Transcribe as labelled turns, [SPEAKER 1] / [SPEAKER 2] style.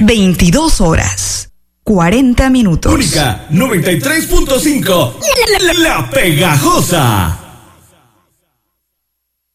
[SPEAKER 1] 22 horas, 40 minutos.
[SPEAKER 2] Única 93.5, la pegajosa.